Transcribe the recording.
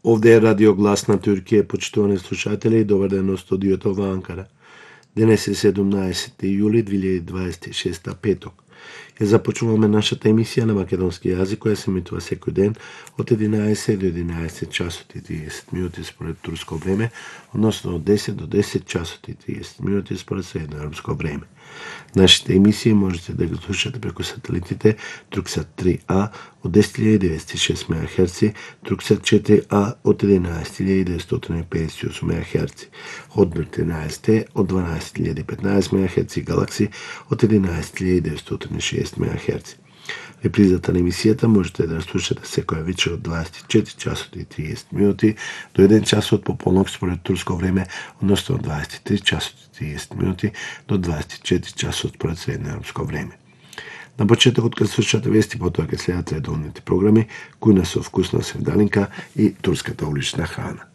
Ovde je Radio Glas na Türkiye, почитувани слушатели, добар ден од студиото во Анкара. Денес е 17. јули 2026, петок. Ја започнуваме нашата емисија на македонски јазик, која се емитува секој ден од 11 до 11 часот и 30 минути според турско време, односно од 10 до 10 часот и 30 минути според средноевропско време. Нашите емисии можете да ги слушате преку сателитите Турксат 3А од 10.906 МHz, Турксат 4А од 11.958 МHz, Хотбир 13 од 12.015 МHz и Галакси од 11.906 МHz. Репризата на емисијата можете да ја слушате секоја вечер од 24 часот и 30 минути до 1 часот по полнок според турско време, односно од 23 часот и 30 минути до 24 часот според средноевропско време. На почетокот кога слушате вести, потоа ќе следат редовните програми, кујна со вкусна севдалинка и турската улична храна.